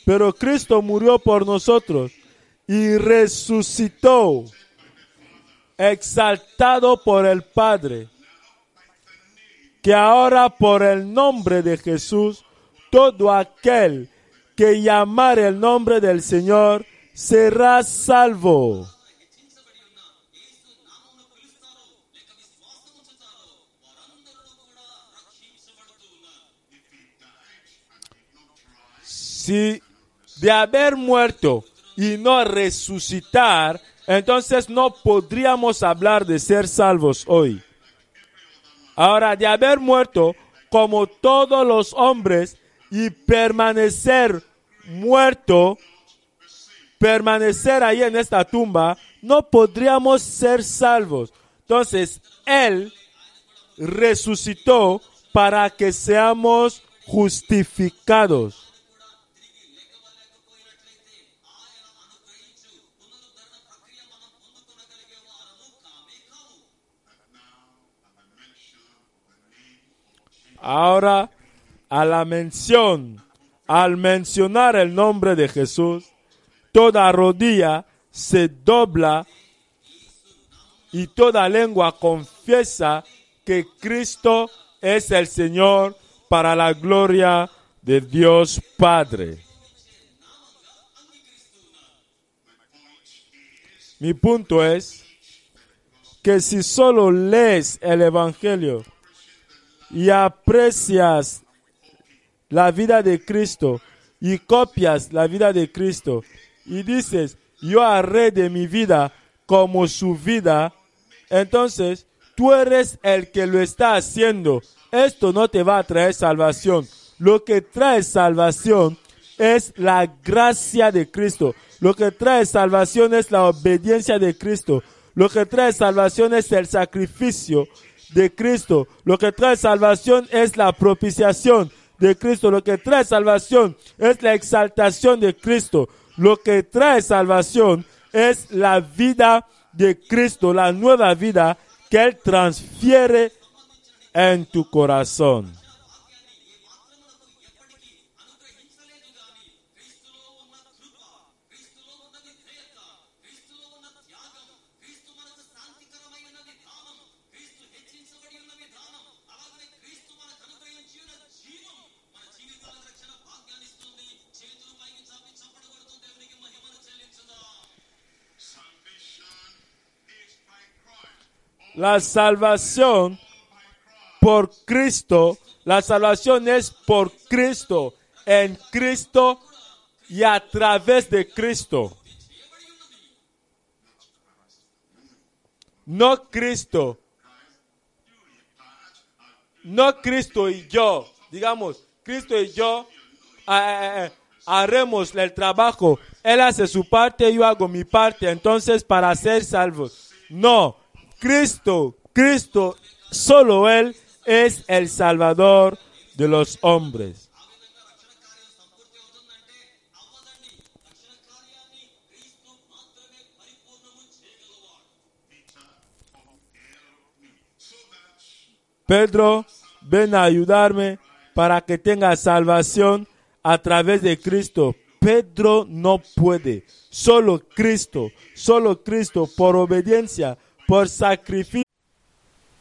pero Cristo murió por nosotros y resucitó, exaltado por el Padre, que ahora por el nombre de Jesús, todo aquel que llamare el nombre del Señor será salvo. Si de haber muerto y no resucitar, entonces no podríamos hablar de ser salvos hoy. Ahora, de haber muerto como todos los hombres y permanecer muerto, permanecer ahí en esta tumba, no podríamos ser salvos. Entonces, Él resucitó para que seamos justificados. Ahora, al mencionar el nombre de Jesús, toda rodilla se dobla y toda lengua confiesa que Cristo es el Señor para la gloria de Dios Padre. Mi punto es que si solo lees el Evangelio y aprecias la vida de Cristo y copias la vida de Cristo y dices, yo haré de mi vida como su vida, entonces tú eres el que lo está haciendo. Esto no te va a traer salvación. Lo que trae salvación es la gracia de Cristo. Lo que trae salvación es la obediencia de Cristo. Lo que trae salvación es el sacrificio de Cristo. Lo que trae salvación es la propiciación de Cristo. Lo que trae salvación es la exaltación de Cristo. Lo que trae salvación es la vida de Cristo, la nueva vida que Él transfiere en tu corazón. La salvación por Cristo, la salvación es por Cristo, en Cristo y a través de Cristo. No Cristo y yo, digamos, Cristo y yo haremos el trabajo. Él hace su parte, yo hago mi parte, entonces para ser salvos. No. Cristo, solo Él es el Salvador de los hombres. Pedro, ven a ayudarme para que tenga salvación a través de Cristo. Pedro no puede. Solo Cristo, por obediencia, por sacrificio.